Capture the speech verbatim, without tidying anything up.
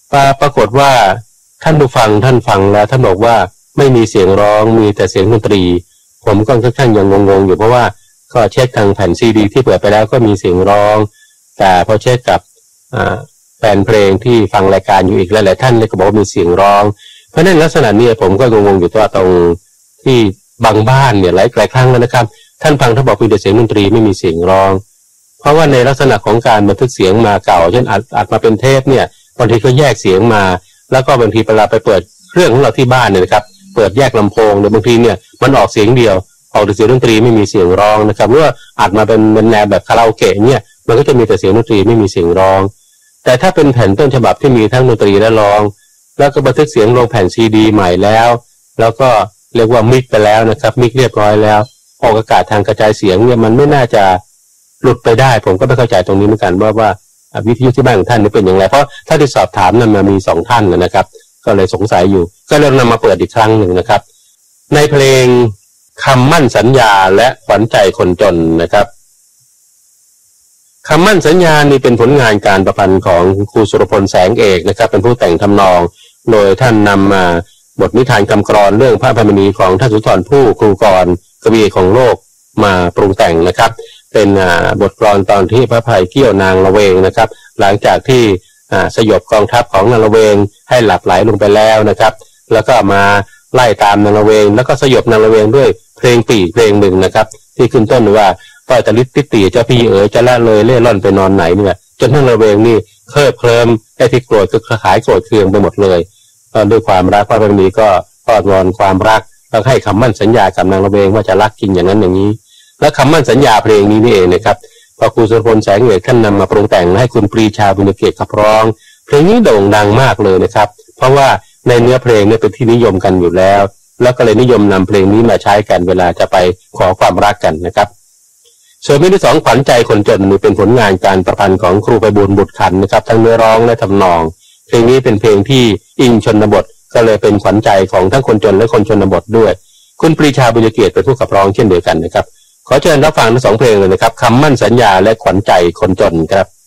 ปรากฏว่าท่านผู้ฟังท่านฟังแล้วท่านบอกว่าไม่มีเสียงร้องมีแต่เสียงดนตรีผมก็ค่อนข้างยังงงๆอยู่เพราะว่าก็เช็คทางแผ่นซีดีที่เปิดไปแล้วก็มีเสียงร้องแต่พอเช็คกับแฟนเพลงที่ฟังรายการอยู่อีกหลายๆท่านเลยก็บอกว่ามีเสียงร้องเพราะนั้นลักษณะนี้ผมก็งงๆอยู่ตัวตรงที่บางบ้านเนี่ยหลายหลายครั้งแล้วนะครับท่านฟังท่านบอกมีแต่เสียงดนตรีไม่มีเสียงร้องเพราะว่าในลักษณะของการบันทึกเสียงมาเก่าเช่นอัดอัดมาเป็นเทปเนี่ยบางทีก็แยกเสียงมาแล้วก็บางทีเวลาไปเปิดเครื่องของเราที่บ้านเนี่ยนะครับเปิดแยกลำโพงเนี่ยบางทีเนี่ยมันออกเสียงเดียวออกแต่เสียงดนตรีไม่มีเสียงร้องนะครับเมื่ออัดมาเป็นแนวแบบคาราโอเกะเนี่ยมันก็จะมีแต่เสียงดนตรีไม่มีเสียงร้องแต่ถ้าเป็นแผ่นต้นฉบับที่มีทั้งดนตรีและร้องแล้วก็บันทึกเสียงลงแผ่นซีดีใหม่แล้วแล้วก็เรียกว่ามิกไปแล้วนะครับมิกเรียบร้อยแล้วออกอากาศทางกระจายเสียงเนี่ยมันไม่น่าจะหลุดไปได้ผมก็ไม่เข้าใจตรงนี้เหมือนกันว่าว่าวิทยุที่บ้านของท่านนี่เป็นอย่างไรเพราะถ้าที่สอบถามนั้นมามีสองท่านนะครับก็เลยสงสัยอยู่ก็เลยนำมาเปิดอีกครั้งหนึ่งนะครับในเพลงคำมั่นสัญญาและขวัญใจคนจนนะครับคำมั่นสัญญานี่เป็นผลงานการประพันธ์ของครูสุรพลแสงเอกนะครับเป็นผู้แต่งทำนองโดยท่านนำมาบทนิทานคำกลอนเรื่องพระอภัยมณีของท่านสุนทรภู่ครูกรกวีของโลกมาปรุงแต่งนะครับเป็นบทกลอนตอนที่พระภัยเกี้ยวนางละเวงนะครับหลังจากที่สยบกองทัพของนางละเวงให้หลับไหลลงไปแล้วนะครับแล้วก็มาไล่ตามนางละเวงแล้วก็สยบนางละเวงด้วยเพลงปี่เพลงหนึ่งนะครับที่ขึ้นต้นว่าต้อยตะลิดติดตีเจ้าพี่เอ๋ยจะละเลยเล่ร่อนไปนอนไหนเนี่ยจนนางละเวงนี่เคลิบเคลิ้มไอ้ที่โกรธก็ขายโกรธเคืองไปหมดเลยด้วยความรักพระอภัยมณีก็ทอดวอนความรักแล้วให้คำมั่นสัญญากับนางละเวงว่าจะรักจริงอย่างนั้นอย่างนี้และคำมั่นสัญญาเพลงนี้นี่เองนะครับพอครูสุรพลแสงเอกท่านนำมาปรุงแต่งให้คุณปรีชาบุญเกียรติขับร้องเพลงนี้โด่งดังมากเลยนะครับเพราะว่าในเนื้อเพลงเนี่ยเป็นที่นิยมกันอยู่แล้วแล้วก็เลยนิยมนำเพลงนี้มาใช้กันเวลาจะไปขอความรักกันนะครับส่วนเพลงที่สองขวัญใจคนจนนี่เป็นผลงานการประพันธ์ของครูไพบูลย์บุตรขันนะครับทั้งเนื้อร้องและทำนองเพลงนี้เป็นเพลงที่อิงชนบทก็เลยเป็นขวัญใจของทั้งคนจนและคนชนบทด้วยคุณปรีชาบุญเกียรติเป็นผู้ขับร้องเช่นเดียวกันนะครับขอเชิญรับฟังทั้งสองเพลงเลยนะครับคำมั่นสัญญาและขวัญใจคนจนครับ